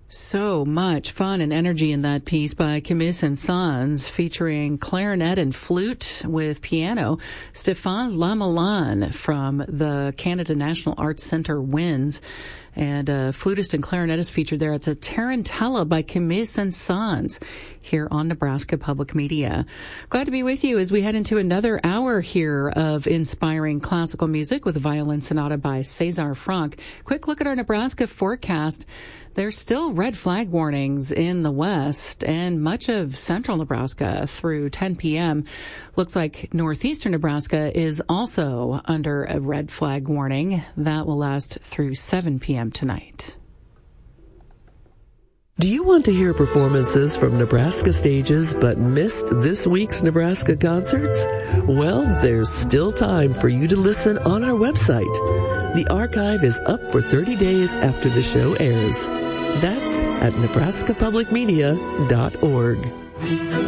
So much fun and energy in that piece by Camille Saint-Saëns, featuring clarinet and flute with piano. Stéphane Lamelin from the Canada National Arts Centre Winds. And flutist and clarinetist featured there. It's a Tarantella by Camille Saint-Saëns here on Nebraska Public Media. Glad to be with you as we head into another hour here of inspiring classical music with a violin sonata by César Franck. Quick look at our Nebraska forecast. There's still red flag warnings in the west and much of central Nebraska through 10 p.m. Looks like northeastern Nebraska is also under a red flag warning. That will last through 7 p.m. tonight. Do you want to hear performances from Nebraska stages but missed this week's Nebraska concerts? Well, there's still time for you to listen on our website. The archive is up for 30 days after the show airs. That's at nebraskapublicmedia.org.